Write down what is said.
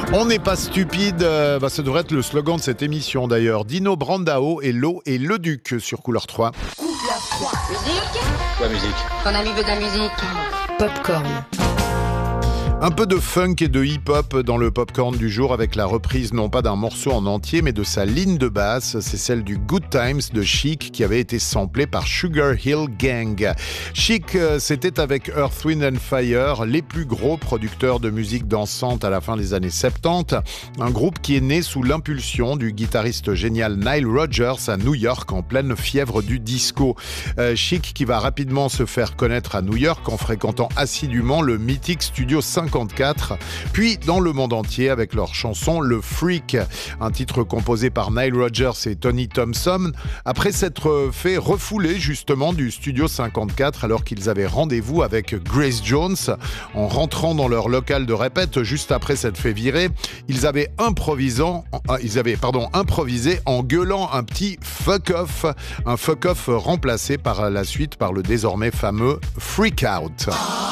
On n'est pas stupide, ça devrait être le slogan de cette émission d'ailleurs. Dino Brandao et Lo et Le Duc sur Couleur 3. Couleur 3. Musique. Quoi musique? Ton ami veut de la musique. Popcorn. Un peu de funk et de hip-hop dans le popcorn du jour avec la reprise non pas d'un morceau en entier mais de sa ligne de basse. C'est celle du Good Times de Chic qui avait été samplée par Sugar Hill Gang. Chic, c'était avec Earth, Wind and Fire, les plus gros producteurs de musique dansante à la fin des années 70. Un groupe qui est né sous l'impulsion du guitariste génial Nile Rodgers à New York en pleine fièvre du disco. Chic qui va rapidement se faire connaître à New York en fréquentant assidûment le mythique Studio 54, puis dans le monde entier avec leur chanson Le Freak, un titre composé par Nile Rodgers et Tony Thompson, après s'être fait refouler justement du Studio 54 alors qu'ils avaient rendez-vous avec Grace Jones. En rentrant dans leur local de répète juste après s'être fait virer, ils avaient improvisé en gueulant un petit fuck-off, un fuck-off remplacé par la suite par le désormais fameux Freak Out.